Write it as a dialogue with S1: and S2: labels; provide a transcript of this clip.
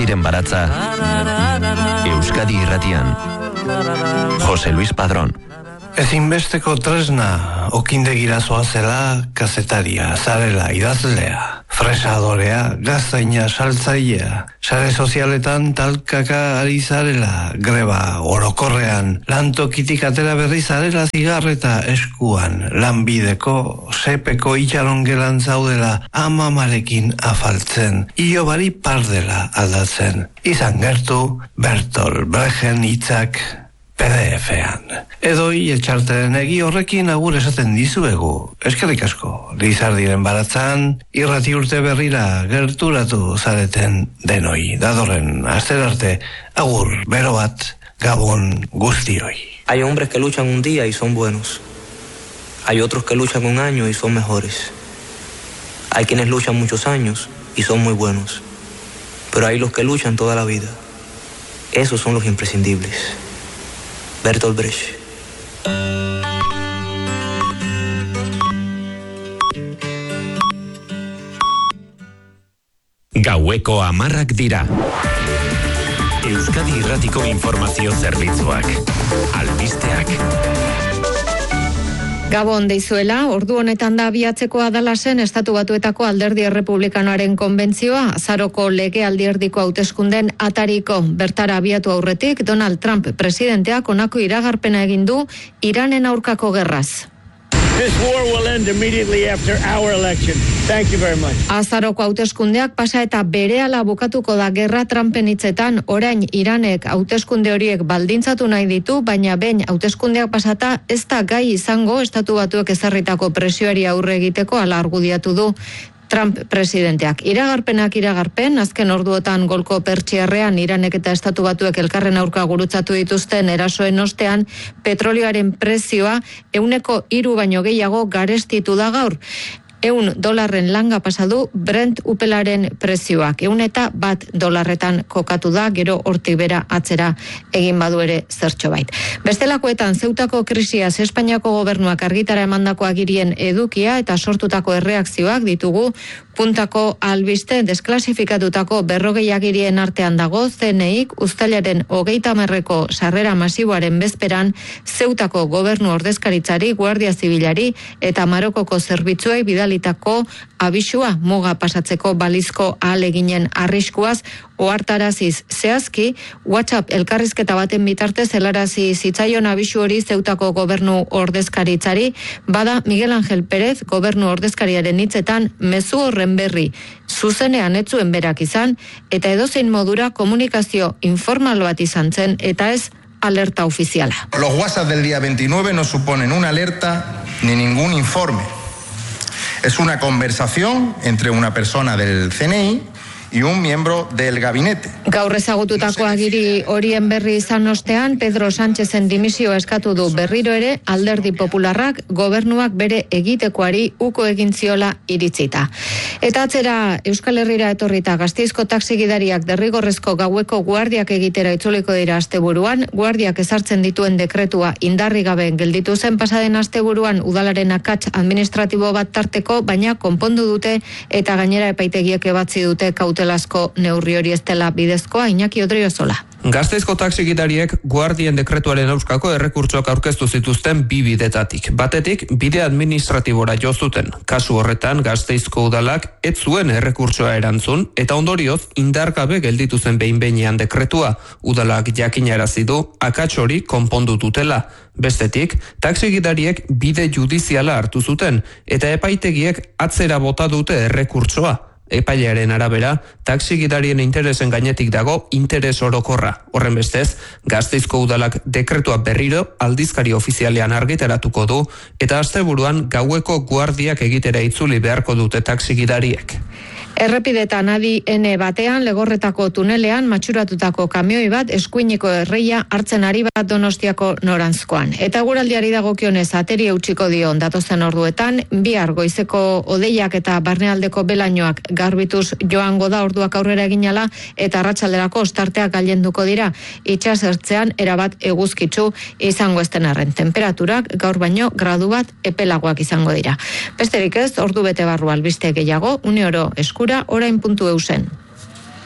S1: Euskadiren baratza. Euskadi Irratian. José Luis Padrón.
S2: Ezinbesteko tresna, okindegira zoazela, kazetaria, zarela, idazlea, fresadorea, gaztaina, saltzailea, sare sozialetan talkaka ari zarela, greba, orokorrean, lantokitik atera berri zarela, zigarreta eskuan, lanbideko, sepeko itxarongelan zaudela, amamarekin afaltzen, ilobari pardela aldatzen, izan gertu, Bertolt Brechten hitzak, PDF-ean. Edoi etxarteren egi horrekin agur esaten dizuegu. Eskerrik asko, Lizardiren baratzan, irrati urte berrira gerturatu zareten denoi. Datorren asterarte, agur, bero bat, Gabon guztioi.
S3: Hay hombres que luchan un día y son buenos. Hay otros que luchan un año y son mejores. Hay quienes luchan muchos años y son muy buenos. Pero hay los que luchan toda la vida. Esos son los imprescindibles. Bertolt Brecht.
S1: Gaueko 10 dira. Euskadi Irratiko informazio zerbitzuak. Albisteak.
S4: Gabon deizuela, ordu honetan da abiatzekoa Dallasen Estatu Batuetako Alderdi Errepublikanoaren konbentzioa, azaroko legealdi erdiko hauteskunden atariko. Bertara abiatu aurretik, Donald Trump presidenteak honako iragarpena egin du Iranen aurkako gerraz.
S5: This war will end immediately after our election. Thank you very much.
S4: Azaroko hauteskundeak pasa eta berehala bukatuko da gerra Trumpen hitzetan, orain Iranek hauteskunde horiek baldintzatu nahi ditu, baina behin hauteskundeak pasata ez da gai izango Estatu Batuek ezarritako presioari aurre egiteko, hala argudiatu du Trump presidenteak. Iragarpen, azken orduotan golko pertsiarrean Iranek eta Estatu Batuek elkarren aurka gurutzatu dituzten erasoen ostean, petrolioaren prezioa 103 baino gehiago garestitu da gaur. $100 langa pasadu Brent upelaren prezioak. $101 kokatu da, gero hortik bera atzera egin badu ere zertxo bait. Bestelakoetan Zeutako krisiaz Espainiako gobernuak argitara emandako agirien edukia eta sortutako erreakzioak ditugu. Puntako albiste desklasifikatutako 40 agirien artean dago CNIk uztailaren 30 sarrera masiboaren bezperan Zeutako gobernu ordezkaritzari, Guardia Zibilari eta Marokoko zerbitzuei bidalitako abisua muga pasatzeko balizko ahaleginen arriskuaz ohartaraziz zehazki WhatsApp elkarrizketa baten bitartez helarazi zitzaion abisu hori Zeutako gobernu ordezkaritzari, bada Miguel Ángel Pérez gobernu ordezkariaren hitzetan mezu horren berri zuzenean ez zuen berak izan eta edozein modura komunikazio informal bat izan zen eta ez alerta ofiziala.
S6: Los WhatsApp del día 29 no suponen una alerta ni ningún informe. Es una conversación entre una persona del CNI y un miembro del gabinete.
S4: Gaur ezagututako agiri horien berri izan ostean, Pedro Sánchezen dimisioa eskatu du berriro ere Alderdi Popularrak gobernuak bere egitekoari uko egin ziola iritzita. Eta atzera Euskal Herrira etorrita Gasteizko taxigidariak derrigorrezko gaueko guardiak egitera itzuliko dira asteburuan, guardiak ezartzen dituen dekretua indarri gabe gelditu zen pasaden asteburuan udalaren akats administratibo bat tarteko, baina konpondu dute eta gainera epaitegiek ebatzi dute kautelazko neurri hori ez dela bidezkoa. Iñaki Odriozola.
S7: Gasteizko taxigidariek guardien dekretuaren aurkako errekurtsoak aurkeztu zituzten bi bidetatik. Batetik, bide administratibora jo zuten. Kasu horretan, Gasteizko udalak ez zuen errekurtsoa erantzun, eta ondorioz, indargabe gelditu zen behin-behinean dekretua. Udalak jakinarazi du, akats hori konpondu dutela. Bestetik, taxigidariek bide judiziala hartu zuten, eta epaitegiek atzera bota dute errekurtsoa. Epailearen arabera, taxigidarien interesen gainetik dago interes orokorra. Horren bestez, Gasteizko udalak dekretua berriro aldizkari ofizialean argitaratuko du eta asteburuan gaueko guardiak egitera itzuli beharko dute taxigidariek.
S4: Errepidetan adi N batean, Legorretako tunelean, matxuratutako kamioi bat eskuineko erreia hartzen ari bat Donostiako noranzkoan. Eta guraldiari dagokionez ateri eutxiko dio datozen orduetan, bihar goizeko odeiak eta barnealdeko belainoak garbituz joango da orduak aurrera eginala, eta arratsalderako ostarteak gailenduko dira. Itsas ertzean erabat eguzkitsu izango ezten arren. Temperaturak gaur baino gradu bat epelagoak izango dira. Besterik ez, ordu bete barru albiste gehiago, uneoro eskura, orain.eusen.